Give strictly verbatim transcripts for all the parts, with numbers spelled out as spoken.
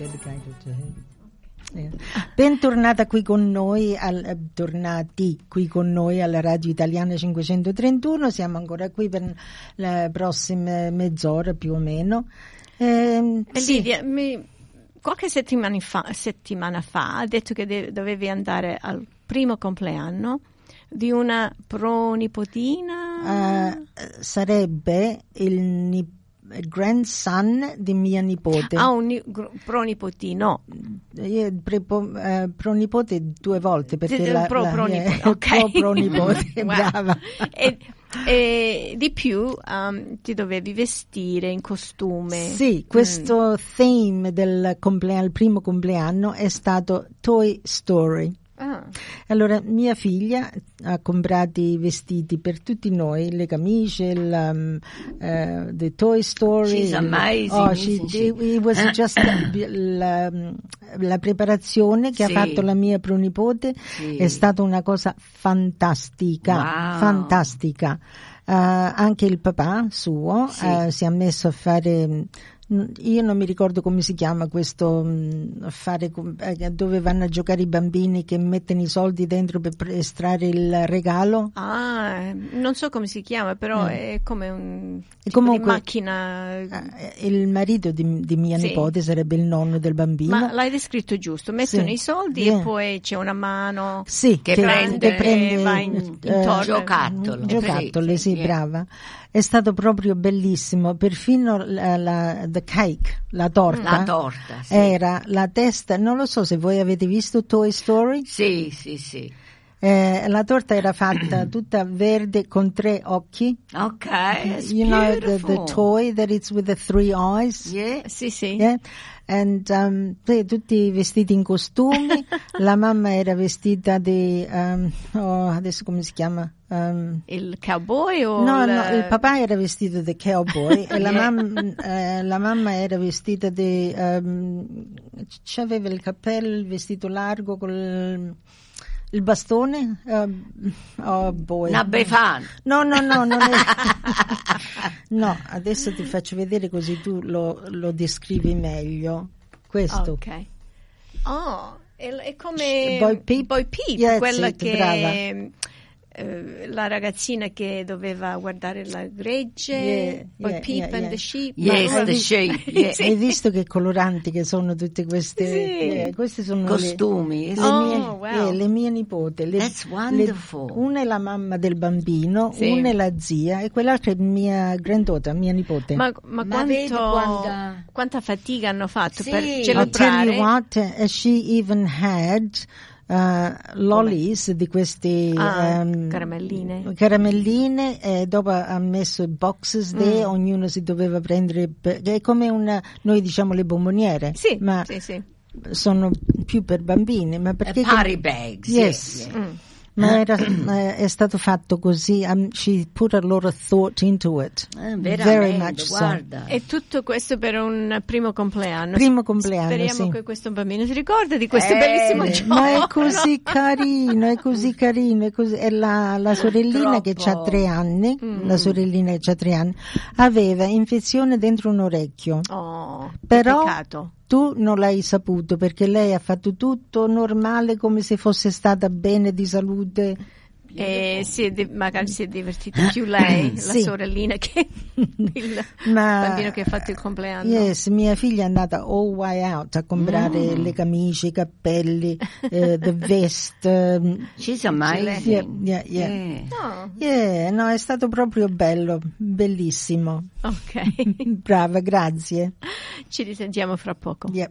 dedicated to her. Yeah. Bentornata qui con noi, al, tornati qui con noi alla Radio Italiana cinquecentotrentuno. Siamo ancora qui per la prossima mezz'ora più o meno. Eh, Lidia, sì. mi, qualche settimana fa, settimana fa ha detto che de- dovevi andare al primo compleanno di una pronipotina. Uh, sarebbe il nipote. Grandson di mia nipote. Ah, un ni- gr- pronipotino. Io prepo, uh, pronipote due volte perché Sì, la, pro, la, pronipote, eh, okay. pro pronipote. Wow. Brava. E, e di più um, ti dovevi vestire in costume. Sì, questo mm. theme del compleanno, il primo compleanno è stato Toy Story. Ah. Allora mia figlia ha comprato i vestiti per tutti noi, le camicie, il um, uh, the Toy Story. She's amazing. Oh, she, it, it was just la, la preparazione che sì. ha fatto la mia pronipote sì. è stata una cosa fantastica, wow. fantastica. Uh, anche il papà suo sì. uh, si è messo a fare. Io non mi ricordo come si chiama questo fare dove vanno a giocare i bambini che mettono i soldi dentro per estrarre il regalo. Ah, non so come si chiama, però eh. è come un e comunque, di macchina. Il marito di, di mia sì. nipote sarebbe il nonno del bambino. Ma l'hai descritto giusto, mettono sì. i soldi yeah. e poi c'è una mano sì, che, che prende, che prende e va in, intorno. Uh, giocattolo. Giocattoli, sì, yeah. brava. È stato proprio bellissimo, perfino la, la the cake, la torta, la torta sì. era la testa, non lo so se voi avete visto Toy Story. Sì, sì, sì. Eh, la torta era fatta tutta verde con tre occhi. Ok, you know the, the toy that it's with the three eyes. Yeah, sì, sì. Yeah? And um, tutti vestiti in costumi. La mamma era vestita di um, oh, adesso come si chiama? Um, il cowboy o no, il... no, il papà era vestito di cowboy e la, mam- eh, la mamma era vestita di um, c'aveva il cappello, il vestito largo col il bastone. Uh, oh boy. Una befana. No, no, no, non è. No, adesso ti faccio vedere così tu lo, lo descrivi meglio. Questo. Ok. Oh, è, è come Bo Peep, Bo Peep yes, quella it, che brava. Uh, la ragazzina che doveva guardare la gregge, yeah, Bo yeah, Peep yeah, and yeah. the sheep. Yes, Ma, the sheep. Yeah. Hai visto che coloranti che sono tutte queste? Sì. Eh, queste sono costumi. Le, le, oh, mie, wow. eh, le mie nipote. Le, That's wonderful. Le, una è la mamma del bambino, sì. una è la zia e quell'altra è mia granddaughter, mia nipote. Ma, ma, ma quanto, quanta... quanta fatica hanno fatto sì. per I'll celebrare? tell you what, uh, she even had Uh, lollies Come? Di questi ah, um, caramelline caramelline e dopo ha messo boxes de, mm. ognuno si doveva prendere per, è come una, noi diciamo le bomboniere sì, ma sì, sì. sono più per bambini ma perché party bags yes yeah, yeah. Mm. ma era, è stato fatto così. Um, she put a lot of thought into it. Eh, very much guarda. so. E tutto questo per un primo compleanno. Primo compleanno, speriamo sì. che questo bambino si ricorda di questo eh, bellissimo giorno. Ma è così carino, è così carino, è così. E la, la sorellina Troppo. che ha tre anni, Mm. la sorellina che ha tre anni, aveva infezione dentro un orecchio. Oh, Però che peccato. tu non l'hai saputo perché lei ha fatto tutto normale come se fosse stata bene di salute. E si è di- magari si è divertita più lei, Sì. la sorellina, che il Ma, bambino che ha fatto il compleanno. Yes, mia figlia è andata all way out a comprare Mm. le camicie, i cappelli, eh, the vest. Um, She's amazing. yeah, yeah, yeah. Yeah. No. Yeah, no, è stato proprio bello, bellissimo. Ok, Brava, grazie. ci risentiamo fra poco. Yeah.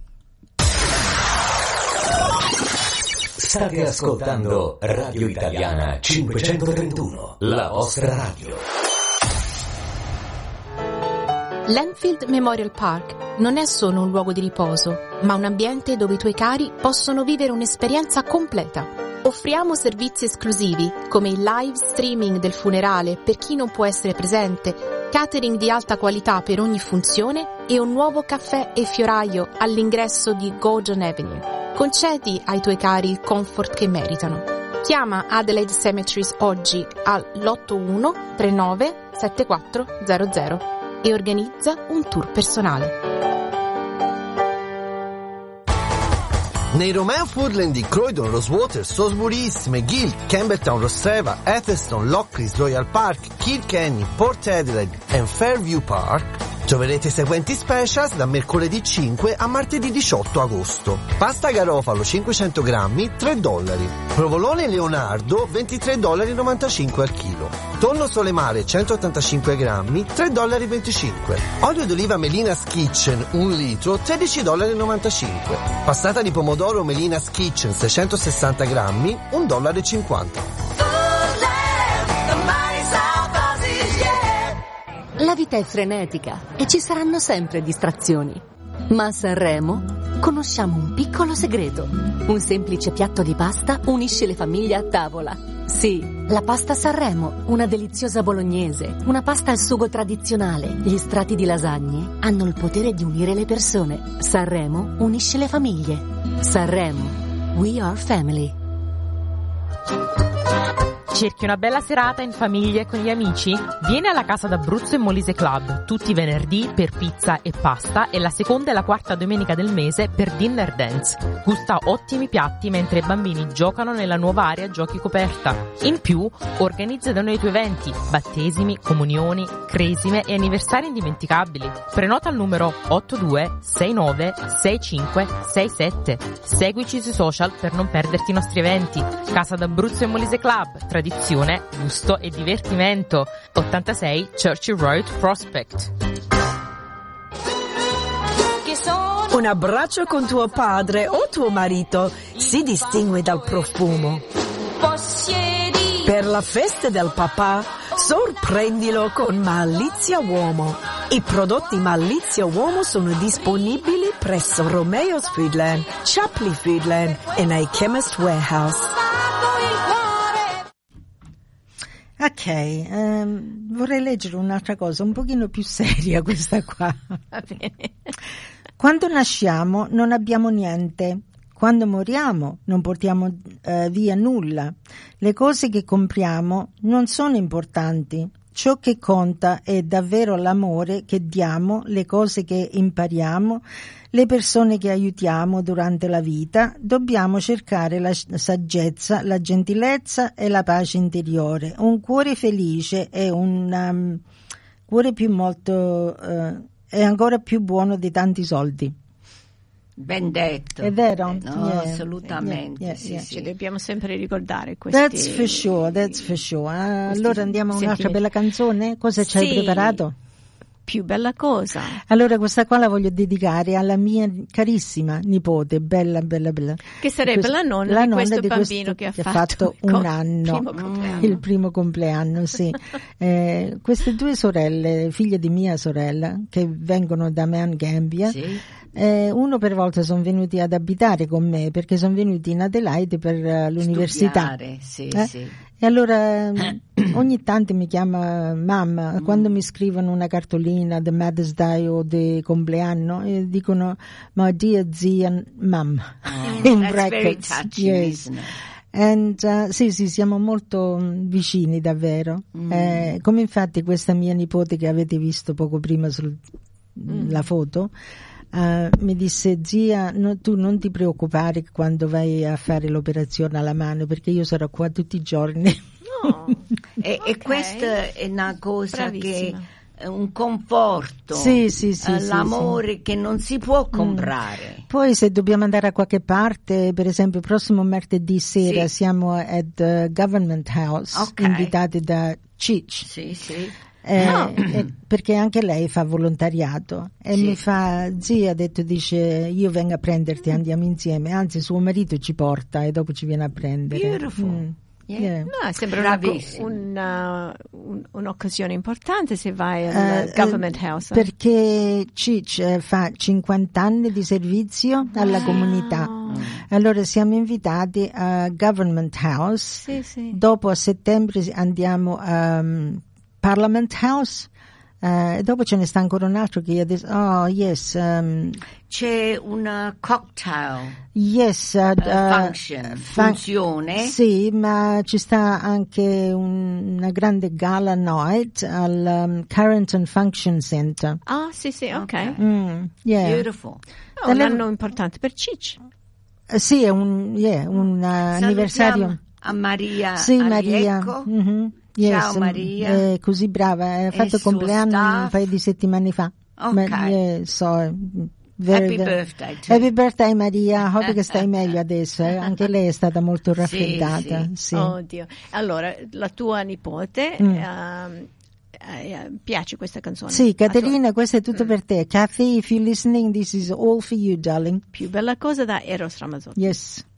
State ascoltando Radio Italiana cinquecentotrentuno, la vostra radio. L'Enfield Memorial Park non è solo un luogo di riposo, ma un ambiente dove i tuoi cari possono vivere un'esperienza completa. Offriamo servizi esclusivi come il live streaming del funerale per chi non può essere presente, catering di alta qualità per ogni funzione e un nuovo caffè e fioraio all'ingresso di Gordon Avenue. Concedi ai tuoi cari il comfort che meritano. Chiama Adelaide Cemeteries oggi all'otto uno tre nove sette quattro zero zero e organizza un tour personale. Nei Romeo Foodland di Croydon, Rosewater, Salisbury East, McGill, Campbelltown, Rostreva, Eccleston, Lockleys, Royal Park, Kilkenny, Port Adelaide e Fairview Park troverete i seguenti specials da mercoledì cinque a martedì diciotto agosto. Pasta garofalo cinquecento grammi, tre dollari. Provolone Leonardo, ventitré dollari e novantacinque al chilo. Tonno Solemare, centottantacinque grammi, tre dollari e venticinque. Olio d'oliva Melina's Kitchen, un litro, tredici dollari e novantacinque. Passata di pomodoro Melina's Kitchen, seicentosessanta grammi, un dollaro e cinquanta. La vita è frenetica e ci saranno sempre distrazioni. Ma a Sanremo conosciamo un piccolo segreto. Un semplice piatto di pasta unisce le famiglie a tavola. Sì, la pasta Sanremo, una deliziosa bolognese, una pasta al sugo tradizionale, gli strati di lasagne hanno il potere di unire le persone. Sanremo unisce le famiglie. Sanremo, we are family. Cerchi una bella serata in famiglia e con gli amici? Vieni alla Casa d'Abruzzo e Molise Club, tutti i venerdì per pizza e pasta e la seconda e la quarta domenica del mese per dinner dance. Gusta ottimi piatti mentre i bambini giocano nella nuova area giochi coperta. In più, organizza da noi i tuoi eventi, battesimi, comunioni, cresime e anniversari indimenticabili. Prenota al numero otto due sei nove sei cinque sei sette. Seguici sui social per non perderti i nostri eventi. Casa d'Abruzzo e Molise Club, tradizione, gusto e divertimento. ottantasei Churchill Road, Prospect. Un abbraccio con tuo padre o tuo marito si distingue dal profumo. Per la festa del papà, sorprendilo con Malizia Uomo. I prodotti Malizia Uomo sono disponibili presso Romeo's Foodland, Chapley Foodland e nei Chemist Warehouse. Ok, ehm, vorrei leggere un'altra cosa, un pochino più seria questa qua. Va bene. Quando nasciamo non abbiamo niente, quando moriamo non portiamo eh, via nulla. Le cose che compriamo non sono importanti. Ciò che conta è davvero l'amore che diamo, le cose che impariamo, le persone che aiutiamo durante la vita. Dobbiamo cercare la saggezza, la gentilezza e la pace interiore. Un cuore felice è un um, cuore più molto uh, è ancora più buono di tanti soldi. Ben detto. È vero? Eh, no, yeah, assolutamente. Yeah, yeah, sì, yeah. sì. Ci dobbiamo sempre ricordare questi. That's for sure, that's for sure. Ah, allora andiamo a un'altra sentimenti. bella canzone? Cosa ci hai Sì. preparato? Più bella cosa. Allora questa qua la voglio dedicare alla mia carissima nipote, bella bella bella. Che sarebbe Questo- la nonna la di questo di bambino che ha fatto un il anno, primo compleanno. il primo compleanno, sì. Eh, queste due sorelle, figlie di mia sorella, che vengono da Man Gambia, Sì. eh, uno per volta sono venuti ad abitare con me perché sono venuti in Adelaide per eh, l'università. Studiare, sì, Eh? sì. E allora ogni tanto mi chiama mamma, Mm. quando mi scrivono una cartolina di Mother's Day o di compleanno e dicono my dear zia mum Oh, in that's very brackets. touching, Yes. isn't it? And, uh, sì, sì, siamo molto mm, vicini davvero. Mm. Eh, come infatti questa mia nipote che avete visto poco prima sulla Mm. foto, uh, mi disse zia, no, tu non ti preoccupare quando vai a fare l'operazione alla mano perché io sarò qua tutti i giorni. No. E, e Ok. questa è una cosa che Bravissima. è un conforto, Sì, sì, sì, eh, sì, l'amore sì. che non si può comprare. Poi se dobbiamo andare a qualche parte, per esempio il prossimo martedì sera Sì. siamo at uh, Government House, Ok. invitati da Cic. Sì, sì. Eh, Ah. eh, perché anche lei fa volontariato e Sì. mi fa zia, ha detto, dice io vengo a prenderti, andiamo insieme, anzi suo marito ci porta e dopo ci viene a prendere. Beautiful. Mm. Yeah. Yeah. No, sembra una, co- Bravissimo. una- un- un'occasione importante se vai al Eh, Government eh, House. perché Cic eh, fa cinquanta anni di servizio alla Wow. comunità, allora siamo invitati a Government House. Sì, sì. Dopo a settembre andiamo a um, Parliament House eh, e dopo ce ne sta ancora un altro che io adesso, oh yes, um, C'è una cocktail yes, uh, uh, uh, function, fun- funzione. Sì, ma ci sta anche un- una grande gala night al um, Carrington Function Center. Ah, sì, sì, ok. Ok. Mm, yeah. Beautiful. Oh, un Dalle- anno importante per Cic. Sì, è un, yeah, un uh, anniversario. A Maria. Sì, Maria. Mm-hmm. Yes, Ciao Maria. È così brava, ha fatto il compleanno staff. un paio di settimane fa. Ok. Ma, yeah, so, very, Happy very, birthday. To happy birthday Maria, hope che stai meglio adesso. Eh? Anche lei è stata molto raffreddata. Sì, sì. Sì. Oddio. Allora, la tua nipote Mm. uh, uh, piace questa canzone? Sì, Caterina, questo è tutto mm. per te. Kathy, if you're listening, this is all for you, darling. Più bella cosa da Eros Ramazzotti. Yes.